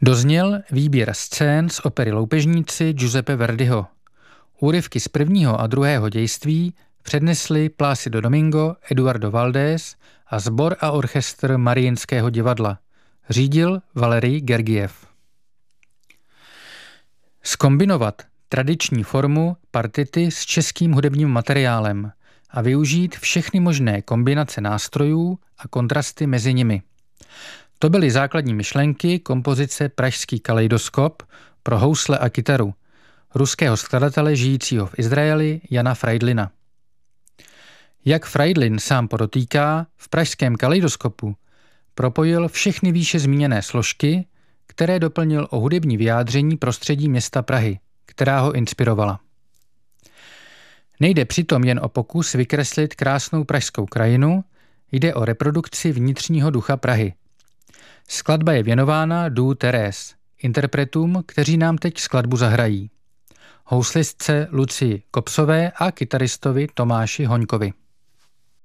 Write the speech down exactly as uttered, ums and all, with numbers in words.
Dozněl výběr scén z opery Loupežníci Giuseppe Verdiho. Úryvky z prvního a druhého dějství přednesli Plácido Domingo, Eduardo Valdés a sbor a orchestr Mariinského divadla. Řídil Valerij Gergiev. Zkombinovat tradiční formu partity s českým hudebním materiálem a využít všechny možné kombinace nástrojů a kontrasty mezi nimi. To byly základní myšlenky kompozice Pražský kaleidoskop pro housle a kytaru ruského skladatele žijícího v Izraeli Jana Freidlina. Jak Freidlin sám podotýká, v Pražském kaleidoskopu propojil všechny výše zmíněné složky, které doplnil o hudební vyjádření prostředí města Prahy, která ho inspirovala. Nejde přitom jen o pokus vykreslit krásnou pražskou krajinu, jde o reprodukci vnitřního ducha Prahy. Skladba je věnována Du Thérèse, interpretům, kteří nám teď skladbu zahrají. Houslistce Lucii Kopsové a kytaristovi Tomáši Hoňkovi.